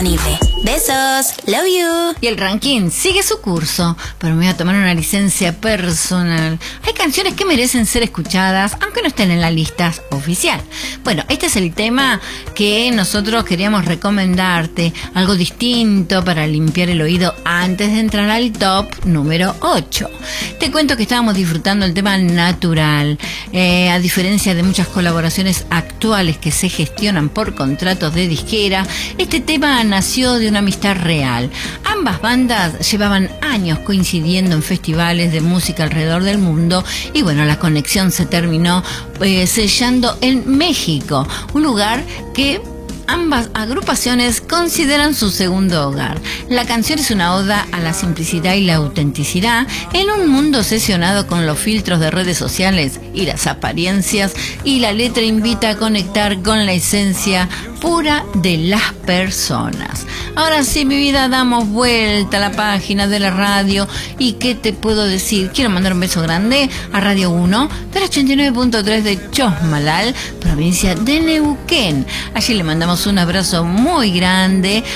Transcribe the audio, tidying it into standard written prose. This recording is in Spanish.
disponible. Besos, love you. Y el ranking sigue su curso, pero me voy a tomar una licencia personal. Hay canciones que merecen ser escuchadas, aunque no estén en la lista oficial. Bueno, este es el tema que nosotros queríamos recomendarte, algo distinto para limpiar el oído antes de entrar al top número 8. Te cuento que estábamos disfrutando el tema natural, a diferencia de muchas colaboraciones actuales que se gestionan por contratos de disquera. Este tema nació de una amistad real. Ambas bandas llevaban años coincidiendo en festivales de música alrededor del mundo y bueno, la conexión se terminó sellando en México, un lugar que ambas agrupaciones consideran su segundo hogar. La canción es una oda a la simplicidad y la autenticidad en un mundo obsesionado con los filtros de redes sociales y las apariencias, y la letra invita a conectar con la esencia pura de las personas. Ahora sí, mi vida, damos vuelta a la página de la radio. ¿Y qué te puedo decir? Quiero mandar un beso grande a Radio 1 del 89.3 de Chosmalal, provincia de Neuquén. Allí le mandamos un abrazo muy grande